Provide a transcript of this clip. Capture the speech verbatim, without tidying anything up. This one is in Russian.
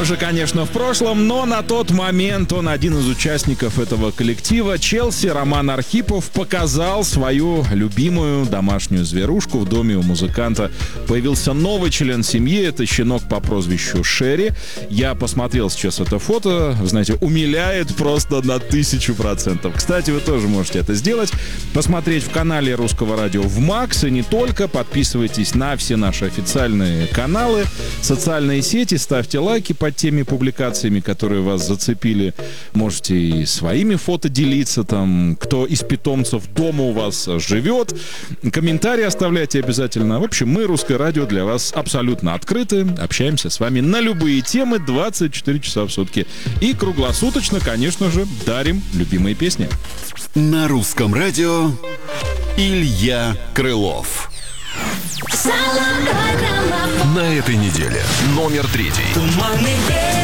Уже, конечно, в прошлом, но на тот момент он один из участников этого коллектива. Челси Роман Архипов показал свою любимую домашнюю зверушку в доме у музыканта. Появился новый член семьи, это щенок по прозвищу Шерри. Я посмотрел сейчас это фото, вы знаете, умиляет просто на тысячу процентов. Кстати, вы тоже можете это сделать, посмотреть в канале Русского радио в Макс, и не только. Подписывайтесь на все наши официальные каналы, социальные сети, ставьте лайки под теми публикациями, которые вас зацепили. Можете и своими фото делиться, там, кто из питомцев дома у вас живет. Комментарии оставляйте обязательно. В общем, мы, Русское радио, для вас абсолютно открыты. Общаемся с вами на любые темы двадцать четыре часа в сутки. И круглосуточно, конечно же, дарим любимые песни. На Русском радио Илья Крылов. На этой неделе номер третий. Туманный